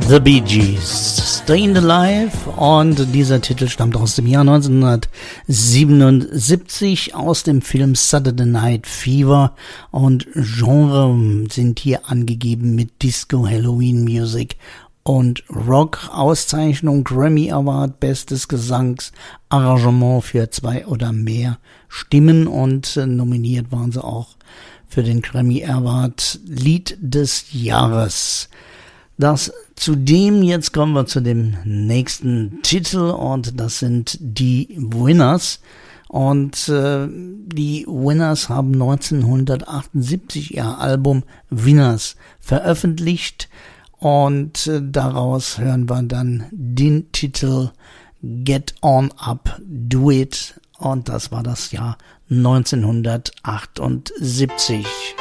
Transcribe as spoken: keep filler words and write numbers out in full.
The Bee Gees, Stayin' Alive, und dieser Titel stammt aus dem Jahr neunzehnhundertsiebenundsiebzig aus dem Film Saturday Night Fever, und Genre sind hier angegeben mit Disco, Halloween Music und Rock. Auszeichnung Grammy Award, bestes Gesangsarrangement für zwei oder mehr Stimmen, und äh, nominiert waren sie auch für den Grammy Award Lied des Jahres. Das zudem, jetzt kommen wir zu dem nächsten Titel, und das sind die Winners. Und äh, die Winners haben neunzehnhundertachtundsiebzig ihr Album Winners veröffentlicht, und äh, daraus hören wir dann den Titel Get On Up, Do It, und das war das Jahr neunzehnhundertachtundsiebzig.